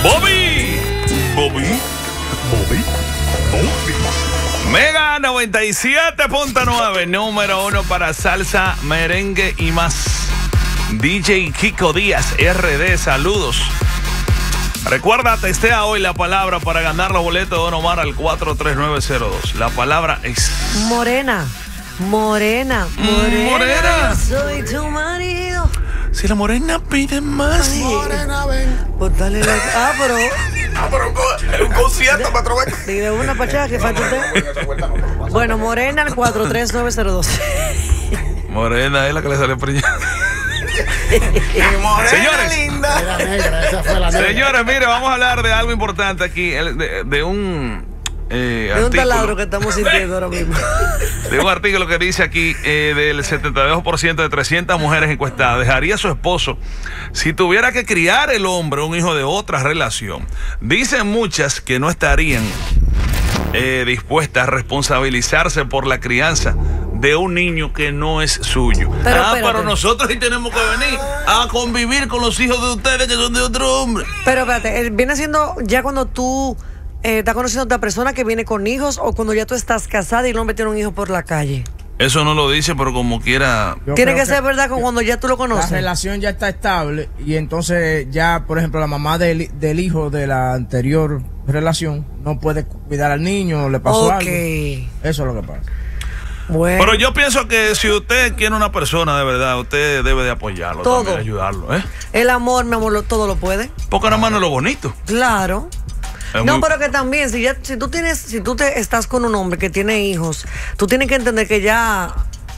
Bobby. Mega 97.9, número 1 para salsa, merengue y más. DJ Kiko Díaz, RD, saludos. Recuerda, testea hoy la palabra para ganar los boletos de Don Omar al 43902. La palabra es... Morena. Soy tu marido. Si la morena pide más. Ay, Morena, ven. pues dale la... pero... Es un concierto, patrón. Y de una pachada que falta usted. Bueno, Morena al 43902. Morena es la que le sale preñada. Morena Señores. linda. La negra, esa fue la negra. Señores, mire, vamos a hablar de algo importante aquí, de un Es un taladro que estamos sintiendo ahora mismo. de un artículo que dice aquí del 72% de 300 mujeres encuestadas dejaría a su esposo si tuviera que criar el hombre un hijo de otra relación. Dicen muchas que no estarían dispuestas a responsabilizarse por la crianza de un niño que no es suyo. Pero nosotros sí tenemos que venir a convivir con los hijos de ustedes que son de otro hombre. Pero espérate, viene siendo ya cuando tú estás conociendo a otra persona que viene con hijos, o cuando ya tú estás casada y el hombre tiene un hijo por la calle. Eso no lo dice, pero como quiera. Tiene que ser verdad con cuando ya tú lo conoces. La relación ya está estable y entonces ya, por ejemplo, la mamá del hijo de la anterior relación no puede cuidar al niño, le pasó algo. Eso es lo que pasa. Bueno. Pero yo pienso que si usted quiere una persona de verdad, usted debe de apoyarlo, Todo. también ayudarlo, ¿eh? El amor, mi amor, todo lo puede. Porque nada más no es lo bonito. Claro. Es No, muy- pero que también, si tú te estás con un hombre que tiene hijos, tú tienes que entender que ya